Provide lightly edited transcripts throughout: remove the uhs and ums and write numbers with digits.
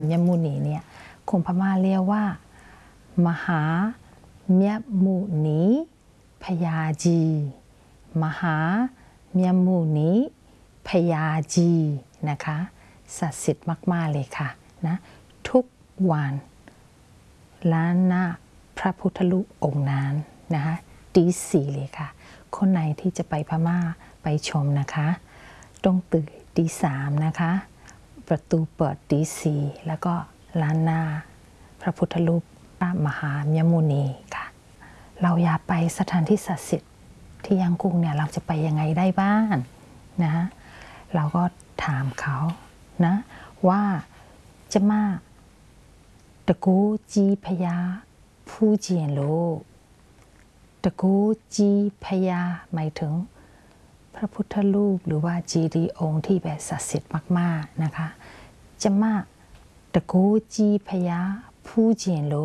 ยมุนีเนี่ยคนพม่าเรียกว่ามหาเมียมุนีพญาจีมหาเมียมุนีพญาจีนะคะศักดิ์สิทธิ์มากๆเลยค่ะนะทุกวันล้านหน้าพระพุทธรูปองค์นั้นนะคะตีสี่เลยค่ะคนไหนที่จะไปพม่าไปชมนะคะต้องตื่นตีสามนะคะประตูเปิดตีสี่แล้วก็ล้านหน้าพระพุทธรูปพระมหายมุนีค่ะเราอยากไปสถานที่ศักดิ์สิทธิ์ที่ยังกุ้งเนี่ยเราจะไปยังไงได้บ้างนะเราก็ถามเขานะว่าจะมาตะกูจีพญาผู้เจียนโลตะกูจีพญาหมายถึงพระพุทธรูปหรือว่าเจดีย์องค์ที่แบบศักดิ์สิทธิ์มากๆนะคะจะมาตะกูจีพญาผู้เจียนโล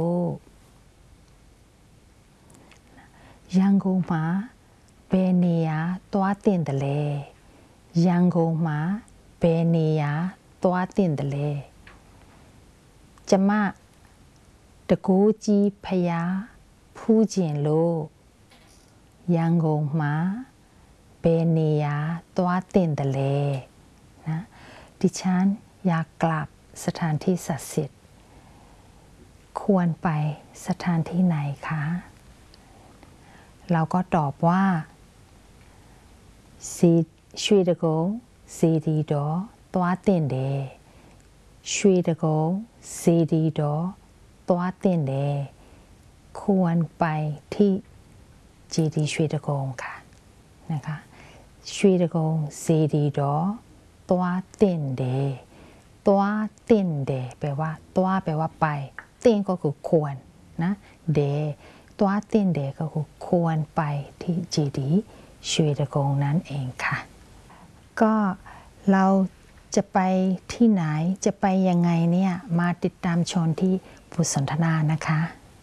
ยังคงมาเบเนียตัวเตียนทะเลยังคงมาเบเนียตัวเตียนทะเลจะมาตะกูจีพญาผู้เจียนโลยังคงมาเบเนียตัวเตียนทะเลนะดิฉันอยากกลับสถานที่ศักดิ์สิทธิ์ควรไปสถานที่ไหนคะเราก็ตอบว่าရွှေတကုံစေတီတော်သွားတင်တယ်ရွှေတကုံစေတီတော်သွားတင်တယ်ควรไปที่เจดีย์ရွှေတကုံค่ะนะคะရွှေတကုံစေတီတော်သွားတင်တယ်သွားတင်တယ်แปลว่าသွားแปลว่าไปတင်ก็คือควรนะเดตัวตินเดก็คือควรไปที่เจดีย์ရွှေตะกงนั้นเองค่ะก็เราจะไปที่ไหนจะไปยังไงเนี่ยมาติดตามชมที่บทสนทนานะคะ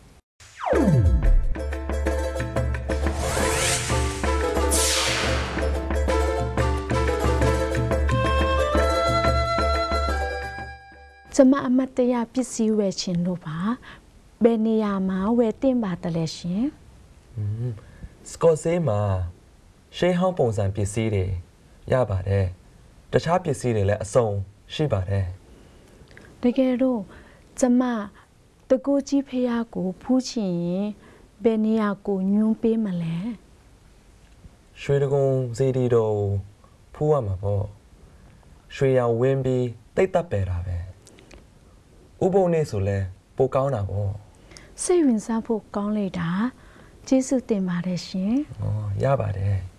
จะมาอมตะပစ္စည်းဝယ်ခြင်းလို့ပါဘယ်နေရာမှာဝယ်တင်ပါတယ်လဲရှင်စကော့ဆေးမှာရှေးဟောင်းပုံစံပစ္စည်းတွေရပါတယ်တခြားပစ္စည်းတွေလည်းအစုံရှိပါတယ်တကယ်တော့ကျမတကူကြီးဖះကိုဖူးချင်ရင်ဘယ်နေရာကိုညွှန်းပေးမလဲရွှေတကုံစေတီတော်ဖူးရမှာပေါ့ရွှေရောင်ဝင်းပြီးတိတ်တက်ပယ်တာပဲဥပုံနေဆိုလဲပိုကောင်းတာပေါ့စိတ်ဝင်စားဖို့ကောင်းလိုက်တာကျေးဇူးတင်ပါတယ်ရှင်ရပါတယ်